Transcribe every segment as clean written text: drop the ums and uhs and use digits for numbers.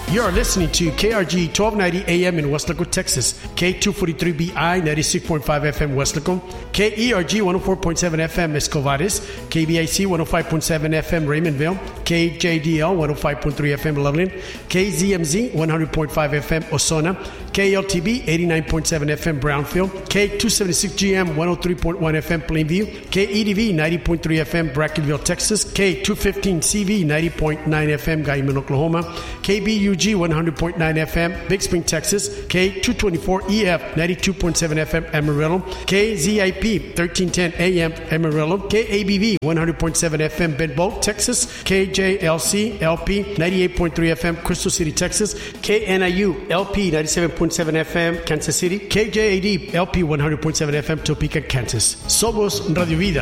You are listening to KRG 1290 AM in Westlaco, Texas, K243BI 96.5 FM Westlaco, KERG 104.7 FM Escovares, KBIC 105.7 FM Raymondville, KJDL 105.3 FM Loveland, KZMZ 100.5 FM Osona, KLTB 89.7 FM Brownfield, K276GM 103.1 FM Plainview, KEDV 90.3 FM Brackenville, Texas, K215CV 90.9 FM Guyman, Oklahoma, KBUG 100.9 FM Big Spring, Texas, K224EF 92.7 FM Amarillo, KZIP 1310 AM Amarillo, KABV 100.7 FM Benbow, Texas, KJLC LP 98.3 FM Crystal City, Texas, KNIU LP 97.7 FM Kansas City, KJAD LP 100.7 FM Topeka, Kansas. Somos Radio Vida.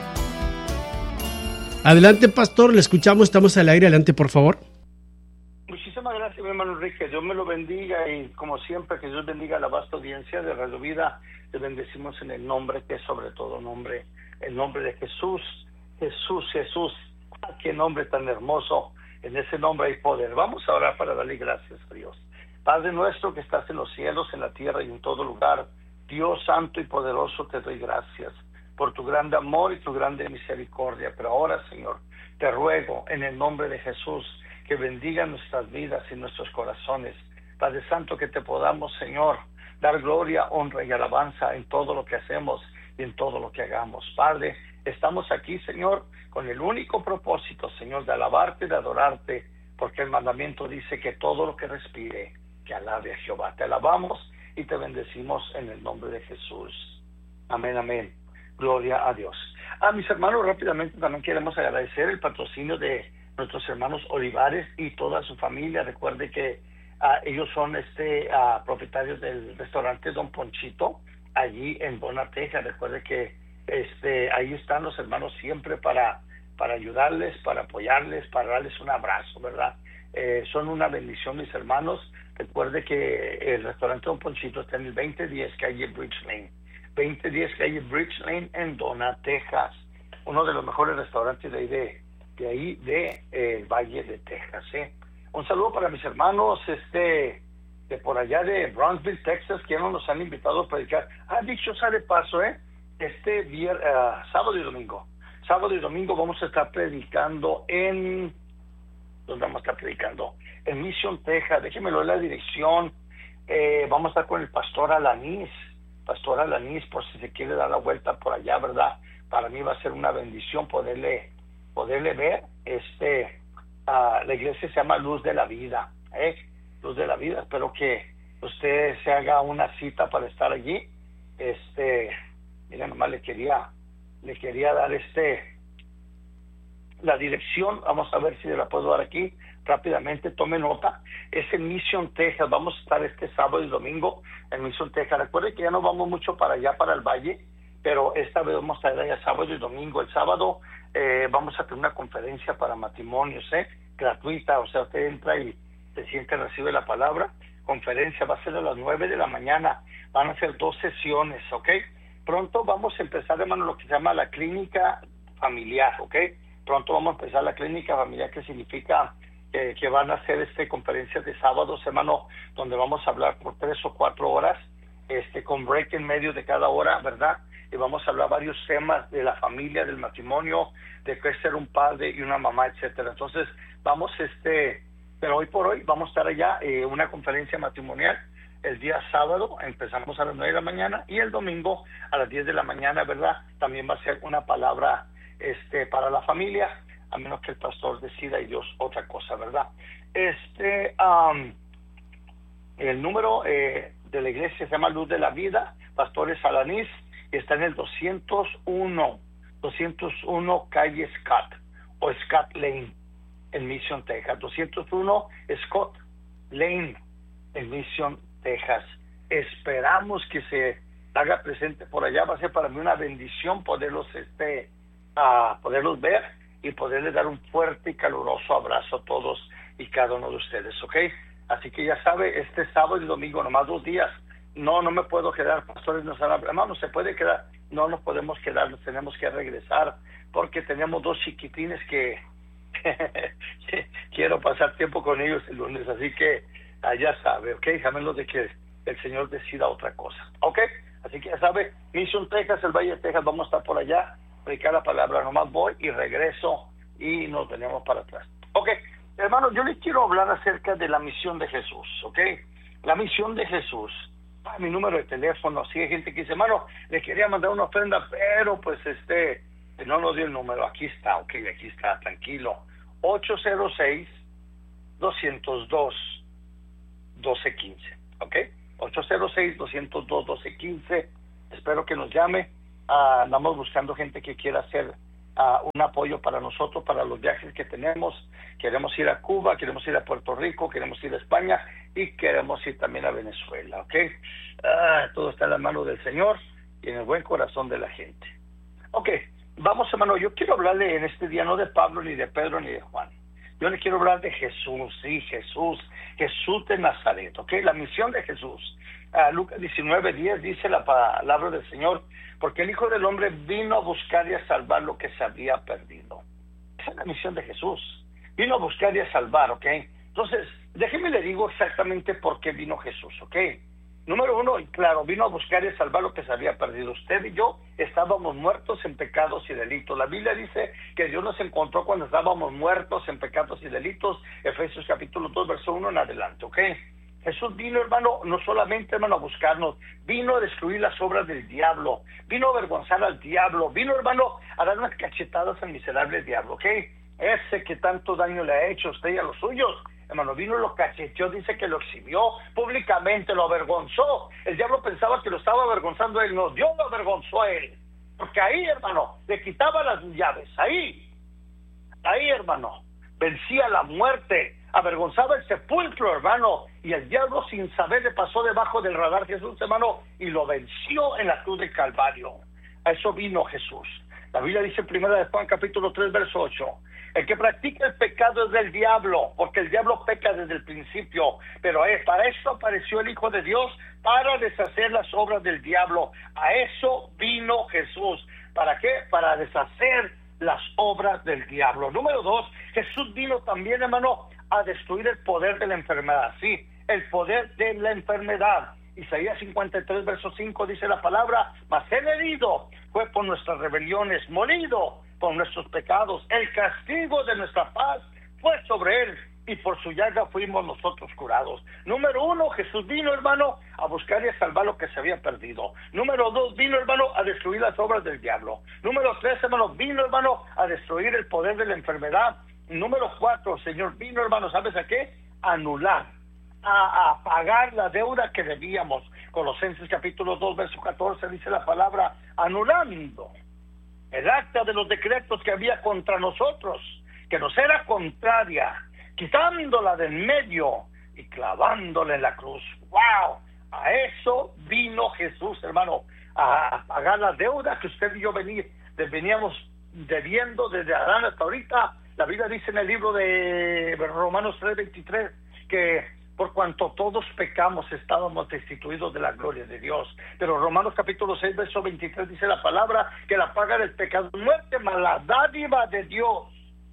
Adelante, pastor, le escuchamos, estamos al aire. Adelante, por favor. Muchísimas gracias, mi hermano Enrique. Dios me lo bendiga y, como siempre, que Dios bendiga a la vasta audiencia de Radio Vida. Le bendecimos en el nombre que es sobre todo nombre, el nombre de Jesús. Jesús. Qué nombre tan hermoso. En ese nombre hay poder. Vamos a orar para darle gracias a Dios. Padre nuestro que estás en los cielos, en la tierra y en todo lugar, Dios santo y poderoso, te doy gracias por tu grande amor y tu grande misericordia. Pero ahora, Señor, te ruego en el nombre de Jesús que bendiga nuestras vidas y nuestros corazones. Padre Santo, que te podamos, Señor, dar gloria, honra y alabanza en todo lo que hacemos y en todo lo que hagamos. Padre, estamos aquí, Señor, con el único propósito, Señor, de alabarte, de adorarte, porque el mandamiento dice que todo lo que respire, que alabe a Jehová. Te alabamos y te bendecimos en el nombre de Jesús. Amén, amén. Gloria a Dios. A mis hermanos, rápidamente también queremos agradecer el patrocinio de nuestros hermanos Olivares y toda su familia. Recuerde que ellos son propietarios del restaurante Don Ponchito, allí en Bona, Texas. Recuerde que ahí están los hermanos siempre para ayudarles, para apoyarles, para darles un abrazo, ¿verdad? Son una bendición, mis hermanos. Recuerde que el restaurante Don Ponchito está en el 2010 calle Bridge Lane. 2010 calle Bridge Lane en Donna, Texas. Uno de los mejores restaurantes de Valle de Texas. Un saludo para mis hermanos de por allá de Brownsville, Texas, que no nos han invitado a predicar. Dicho sea de paso, sábado y domingo. Sábado y domingo vamos a estar predicando ¿dónde vamos a estar predicando? En Mission, Texas. Déjenmelo en la dirección. Vamos a estar con el pastor Alanís, por si se quiere dar la vuelta por allá, ¿verdad? Para mí va a ser una bendición poderle ver. La iglesia se llama Luz de la Vida, Luz de la Vida. Espero que usted se haga una cita para estar allí. Mira, nomás le quería dar la dirección. Vamos a ver si la puedo dar aquí rápidamente. Tome nota. Es en Mission, Texas. Vamos a estar este sábado y domingo en Mission, Texas. Recuerde que ya no vamos mucho para allá, para el valle, pero esta vez vamos a estar allá sábado y domingo. El sábado vamos a tener una conferencia para matrimonios, gratuita. O sea, usted entra y se siente, recibe la palabra. Conferencia va a ser a las 9 de la mañana. Van a ser 2 sesiones, ¿ok? Pronto vamos a empezar, hermano, lo que se llama la clínica familiar, ¿ok? Pronto vamos a empezar la clínica familiar, que significa que van a hacer conferencias de sábados, hermano, donde vamos a hablar por 3 o 4 horas, con break en medio de cada hora, ¿verdad? Y vamos a hablar varios temas de la familia, del matrimonio, de qué es ser un padre y una mamá, etcétera. Entonces, vamos, pero hoy por hoy vamos a estar allá, una conferencia matrimonial. El día sábado empezamos a las 9 de la mañana y el domingo a las 10 de la mañana, ¿verdad? También va a ser una palabra para la familia, a menos que el pastor decida y Dios otra cosa, ¿verdad? El número de la iglesia se llama Luz de la Vida, Pastores Alanís, y está en el 201 calle Scott o Scott Lane en Mission, Texas. 201 Scott Lane en Mission, Texas. Esperamos que se haga presente por allá. Va a ser para mí una bendición poderlos poderlos ver y poderles dar un fuerte y caluroso abrazo a todos y cada uno de ustedes, ¿ok? Así que ya sabe, este sábado y domingo, nomás 2 días. No me puedo quedar, pastores nos han hablado, hermano, se puede quedar. No nos podemos quedar, nos tenemos que regresar porque tenemos 2 chiquitines que quiero pasar tiempo con ellos el lunes, así que ya sabe, ¿ok? A menos de que el Señor decida otra cosa, ¿ok? Así que ya sabe, Mission Texas, el Valle de Texas, vamos a estar por allá, predicar la palabra, nomás voy y regreso y nos venimos para atrás. Ok, hermano, yo les quiero hablar acerca de la misión de Jesús, ¿ok? La misión de Jesús. Mi número de teléfono, si hay gente que dice, hermano, le quería mandar una ofrenda, pero pues no nos dio el número. Aquí está, ok, aquí está, tranquilo. 806-202-1215, ok, 806-202-1215. Espero que nos llame. Andamos buscando gente que quiera hacer un apoyo para nosotros, para los viajes que tenemos. Queremos ir a Cuba, queremos ir a Puerto Rico, queremos ir a España y queremos ir también a Venezuela, ¿ok? Todo está en la mano del Señor y en el buen corazón de la gente. Ok, vamos, hermano, yo quiero hablarle en este día no de Pablo, ni de Pedro, ni de Juan. Yo le quiero hablar de Jesús, sí, Jesús de Nazaret, ¿ok? La misión de Jesús. Lucas 19:10 dice la palabra del Señor, porque el Hijo del Hombre vino a buscar y a salvar lo que se había perdido. Esa es la misión de Jesús. Vino a buscar y a salvar, ¿ok? Entonces, déjeme le digo exactamente por qué vino Jesús, ¿ok? Número uno, y claro, vino a buscar y a salvar lo que se había perdido. Usted y yo estábamos muertos en pecados y delitos. La Biblia dice que Dios nos encontró cuando estábamos muertos en pecados y delitos. Efesios capítulo 2, verso 1 en adelante, ¿ok? Jesús vino, hermano, no solamente, hermano, a buscarnos, vino a destruir las obras del diablo, vino a avergonzar al diablo, vino, hermano, a dar unas cachetadas al miserable diablo, ¿ok? Ese que tanto daño le ha hecho a usted y a los suyos, hermano, vino, lo cacheteó, dice que lo exhibió públicamente, lo avergonzó. El diablo pensaba que lo estaba avergonzando a él, no, Dios lo avergonzó a él, porque ahí, hermano, le quitaba las llaves, ahí, hermano, vencía la muerte, avergonzaba el sepulcro, hermano, y el diablo sin saber le pasó debajo del radar Jesús, hermano, y lo venció en la cruz del Calvario. A eso vino Jesús. La Biblia dice en 1 de Juan capítulo 3, verso 8, el que practica el pecado es del diablo, porque el diablo peca desde el principio, pero para eso apareció el Hijo de Dios, para deshacer las obras del diablo. A eso vino Jesús. ¿Para qué? Para deshacer las obras del diablo. Número 2, Jesús vino también, hermano, a destruir el poder de la enfermedad. Sí, el poder de la enfermedad. Isaías 53, verso 5 dice la palabra, mas el herido fue por nuestras rebeliones, molido por nuestros pecados. El castigo de nuestra paz fue sobre él, y por su llaga fuimos nosotros curados. Número 1, Jesús vino, hermano, a buscar y a salvar lo que se había perdido. Número 2, vino, hermano, a destruir las obras del diablo. Número 3, hermano, vino, hermano, a destruir el poder de la enfermedad. Número 4, Señor vino, hermano, ¿sabes a qué? Anular, a pagar la deuda que debíamos. Colosenses capítulo 2, verso 14 dice la palabra, anulando el acta de los decretos que había contra nosotros, que nos era contraria, quitándola del medio y clavándola en la cruz. ¡Wow! A eso vino Jesús, hermano, a pagar la deuda que usted y yo veníamos debiendo desde Adán hasta ahorita. La Biblia dice en el libro de Romanos 3:23 que por cuanto todos pecamos estábamos destituidos de la gloria de Dios. Pero Romanos capítulo 6, verso 23 dice la palabra que la paga del pecado es muerte, mas la dádiva de Dios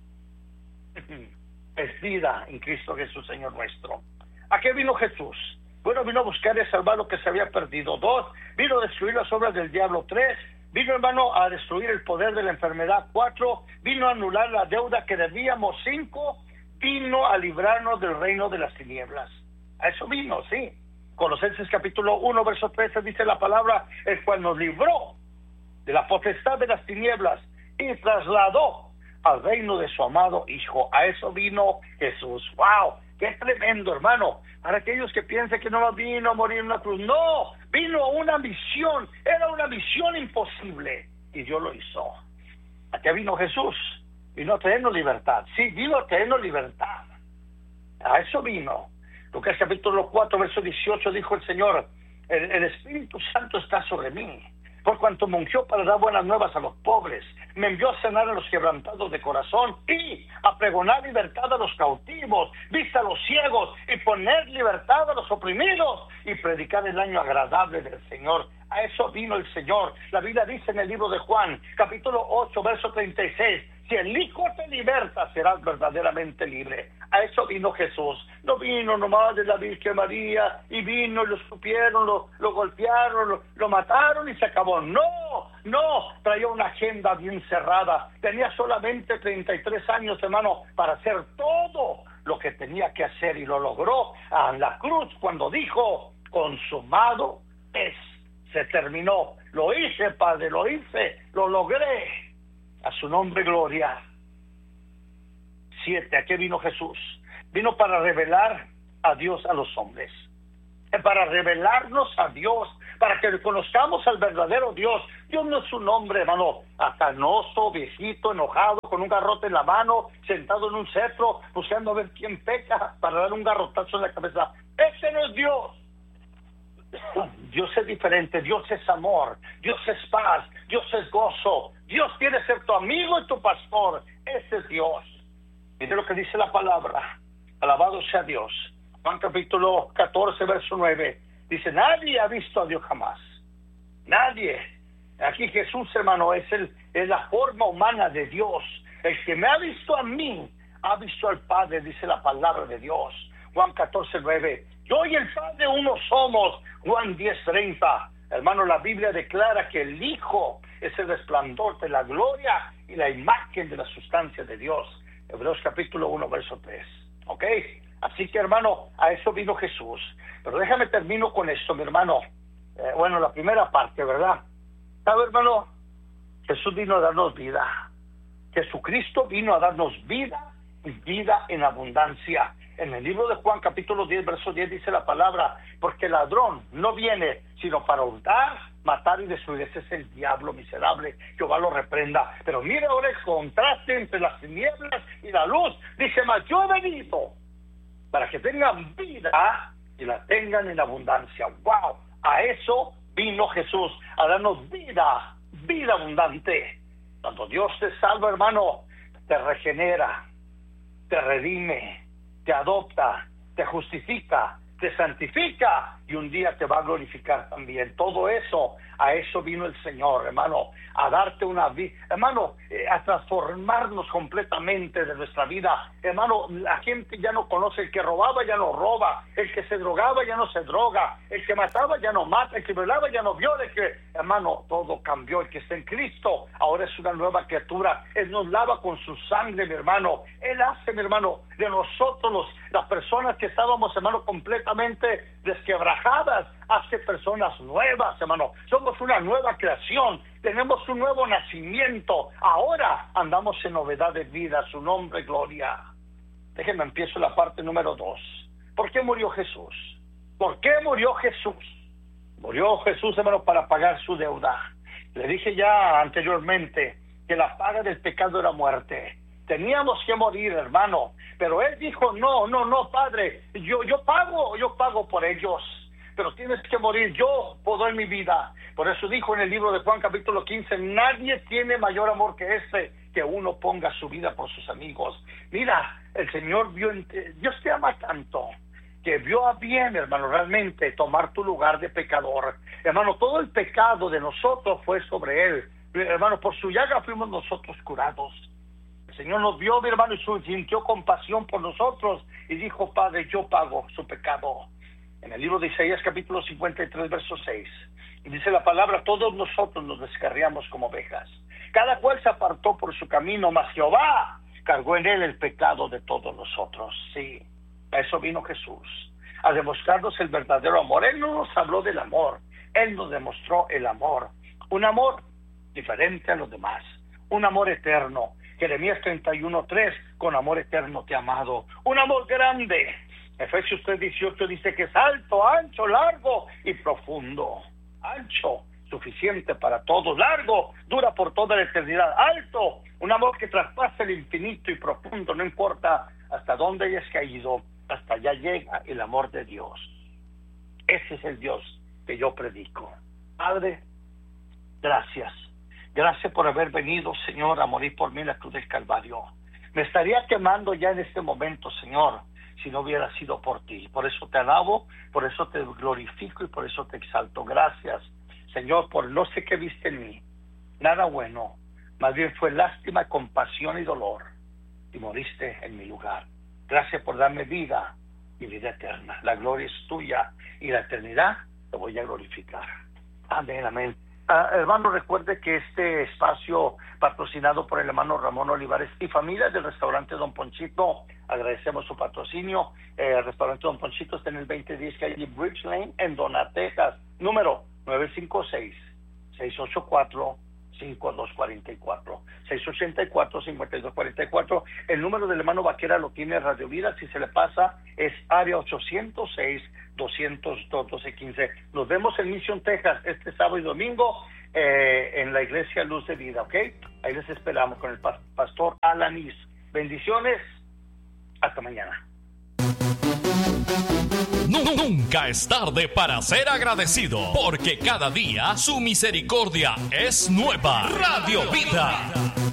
es vida en Cristo Jesús, Señor nuestro. ¿A qué vino Jesús? Bueno, vino a buscar y a salvar lo que se había perdido. 2, vino a destruir las obras del diablo. 3, vino, hermano, a destruir el poder de la enfermedad. 4, vino a anular la deuda que debíamos. 5, vino a librarnos del reino de las tinieblas. A eso vino, sí. Colosenses capítulo 1, verso 13 dice la palabra, el cual nos libró de la potestad de las tinieblas y trasladó al reino de su amado Hijo. A eso vino Jesús. ¡Wow! ¡Qué tremendo, hermano! Para aquellos que piensan que no vino a morir en una cruz. ¡No! Vino una misión. Era una misión imposible. Y Dios lo hizo. ¿A qué vino Jesús? Vino a traernos libertad. Sí, vino a traernos libertad. A eso vino. Lucas capítulo 4, verso 18 dijo el Señor, el Espíritu Santo está sobre mí, por cuanto me ungió para dar buenas nuevas a los pobres, me envió a sanar a los quebrantados de corazón y a pregonar libertad a los cautivos, vista a los ciegos y poner libertad a los oprimidos y predicar el año agradable del Señor. A eso vino el Señor. La Biblia dice en el libro de Juan, capítulo 8, verso 36, Si el Hijo te liberta, serás verdaderamente libre. A eso vino Jesús. No vino nomás de la Virgen María, y vino, y lo escupieron, lo golpearon, lo mataron y se acabó. No, traía una agenda bien cerrada. Tenía solamente 33 años, hermano, para hacer todo lo que tenía que hacer, y lo logró en la cruz cuando dijo: consumado es. Se terminó. Lo hice, Padre, lo hice, lo logré. A su nombre, gloria. 7. ¿A qué vino Jesús? Vino para revelar a Dios a los hombres. Para revelarnos a Dios, para que conozcamos al verdadero Dios. Dios no es un hombre, hermano, afanoso, viejito, enojado, con un garrote en la mano, sentado en un cetro, buscando a ver quién peca para dar un garrotazo en la cabeza. Ese no es Dios. Dios es diferente. Dios es amor, Dios es paz, Dios es gozo. Dios quiere ser tu amigo y tu pastor. Ese es Dios. Mire lo que dice la palabra. Alabado sea Dios. Juan capítulo 14, verso 9. Dice: nadie ha visto a Dios jamás. Nadie. Aquí Jesús, hermano, es la forma humana de Dios. El que me ha visto a mí, ha visto al Padre, dice la palabra de Dios. Juan 14, 9. Yo y el Padre uno somos. Juan 10, 30. Hermano, la Biblia declara que el Hijo es el resplandor de la gloria y la imagen de la sustancia de Dios. Hebreos capítulo 1, verso 3. ¿Ok? Así que, hermano, a eso vino Jesús. Pero déjame termino con esto, mi hermano. La primera parte, ¿verdad? ¿Sabe, hermano? Jesús vino a darnos vida. Jesucristo vino a darnos vida, y vida en abundancia. En el libro de Juan capítulo 10, verso 10 dice la palabra: porque el ladrón no viene sino para hurtar, matar y destruir. Ese es el diablo miserable. Jehová lo reprenda. Pero mire ahora el contraste entre las tinieblas y la luz. Dice: mas yo he venido para que tengan vida y la tengan en abundancia. ¡Wow! A eso vino Jesús, a darnos vida, vida abundante. Cuando Dios te salva, hermano, te regenera, te redime, te adopta, te justifica, te santifica, y un día te va a glorificar también. Todo eso, a eso vino el Señor, hermano, a darte una vida, hermano, a transformarnos completamente de nuestra vida. Hermano, la gente ya no conoce. El que robaba ya no roba, el que se drogaba ya no se droga, el que mataba ya no mata, el que violaba ya no viola, hermano, todo cambió. El que está en Cristo ahora es una nueva criatura. Él nos lava con su sangre, mi hermano. Él hace, mi hermano, de nosotros las personas que estábamos, hermano, completamente desquebrajadas, hace personas nuevas, hermano. Somos una nueva creación, tenemos un nuevo nacimiento. Ahora andamos en novedad de vida. Su nombre, gloria. Déjenme empiezo la parte número 2. ¿Por qué murió Jesús? ¿Por qué murió Jesús? Murió Jesús, hermano, para pagar su deuda. Le dije ya anteriormente que la paga del pecado era muerte. Teníamos que morir, hermano. Pero Él dijo: no, Padre, yo pago por ellos. Pero tienes que morir. Yo puedo en mi vida. Por eso dijo en el libro de Juan capítulo 15: nadie tiene mayor amor que este, que uno ponga su vida por sus amigos. Mira, el Señor Dios te ama tanto, que vio a bien, hermano, realmente tomar tu lugar de pecador. Hermano, todo el pecado de nosotros fue sobre Él. Hermano, por su llaga fuimos nosotros curados. El Señor nos vio, mi hermano, y sintió compasión por nosotros y dijo: Padre, yo pago su pecado. En el libro de Isaías capítulo 53, verso 6, y dice la palabra: todos nosotros nos descarriamos como ovejas, cada cual se apartó por su camino, mas Jehová cargó en él el pecado de todos nosotros. Sí, a eso vino Jesús, a demostrarnos el verdadero amor. Él no nos habló del amor, Él nos demostró el amor. Un amor diferente a los demás, un amor eterno. Jeremías 31:3, con amor eterno te he amado. Un amor grande. Efesios 3:18 dice que es alto, ancho, largo y profundo. Ancho, suficiente para todos. Largo, dura por toda la eternidad. Alto, un amor que traspasa el infinito y profundo. No importa hasta dónde hayas caído, hasta allá llega el amor de Dios. Ese es el Dios que yo predico. Padre, gracias. Gracias por haber venido, Señor, a morir por mí en la cruz del Calvario. Me estaría quemando ya en este momento, Señor, si no hubiera sido por ti. Por eso te alabo, por eso te glorifico y por eso te exalto. Gracias, Señor, por no sé qué viste en mí. Nada bueno, más bien fue lástima, compasión y dolor, y moriste en mi lugar. Gracias por darme vida y vida eterna. La gloria es tuya y la eternidad te voy a glorificar. Amén, amén. Hermano, recuerde que este espacio patrocinado por el hermano Ramón Olivares y familia del restaurante Don Ponchito, agradecemos su patrocinio. El restaurante Don Ponchito está en el 2010 calle Bridge Lane en Donna, Texas, número 956-684-5244, 684-5244. El número del hermano Vaquera lo tiene Radio Vida. Si se le pasa, es área 806-202-1215. Nos vemos en Mission, Texas, este sábado y domingo en la iglesia Luz de Vida, ¿ok? Ahí les esperamos con el pastor Alanis. Bendiciones. Hasta mañana. Nunca es tarde para ser agradecido, porque cada día su misericordia es nueva. Radio Vida.